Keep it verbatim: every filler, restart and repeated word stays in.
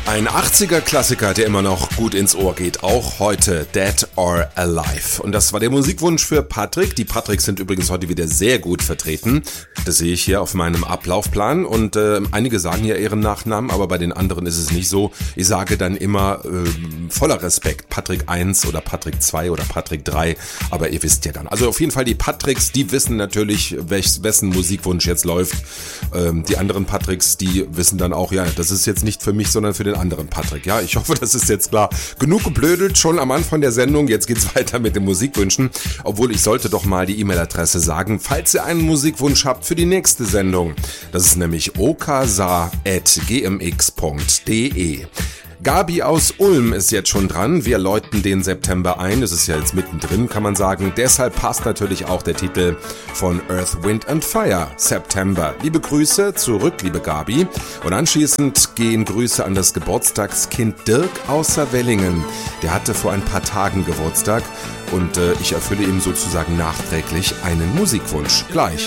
Ein achtziger-Klassiker, der immer noch gut ins Ohr geht, auch heute, Dead or Alive. Und das war der Musikwunsch für Patrick. Die Patricks sind übrigens heute wieder sehr gut vertreten. Das sehe ich hier auf meinem Ablaufplan. Und äh, einige sagen ja ihren Nachnamen, aber bei den anderen ist es nicht so. Ich sage dann immer äh, voller Respekt Patrick eins oder Patrick zwei oder Patrick drei. Aber ihr wisst ja dann. Also auf jeden Fall die Patricks, die wissen natürlich, welch, wessen Musikwunsch jetzt läuft. Ähm, die anderen Patricks, die wissen dann auch, ja, das ist jetzt nicht für mich, sondern für den anderen Patrick. Ja, ich hoffe, das ist jetzt klar. Genug geblödelt schon am Anfang der Sendung. Jetzt geht's weiter mit den Musikwünschen. Obwohl, ich sollte doch mal die E-Mail-Adresse sagen, falls ihr einen Musikwunsch habt für die nächste Sendung. Das ist nämlich okasa at g m x punkt d e. Gabi aus Ulm ist jetzt schon dran. Wir läuten den September ein. Es ist ja jetzt mittendrin, kann man sagen. Deshalb passt natürlich auch der Titel von Earth, Wind and Fire, September. Liebe Grüße zurück, liebe Gabi. Und anschließend gehen Grüße an das Geburtstagskind Dirk aus Saarwellingen. Der hatte vor ein paar Tagen Geburtstag und äh, ich erfülle ihm sozusagen nachträglich einen Musikwunsch. Gleich.